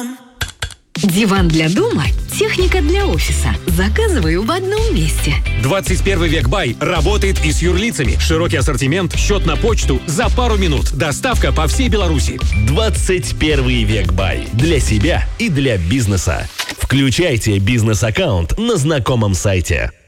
Диван для дома, техника для офиса. Заказываю в одном месте. 21 век Бай работает и с юрлицами. Широкий ассортимент, счет на почту за пару минут. Доставка по всей Беларуси. 21 век Бай. Для себя и для бизнеса. Включайте бизнес-аккаунт на знакомом сайте.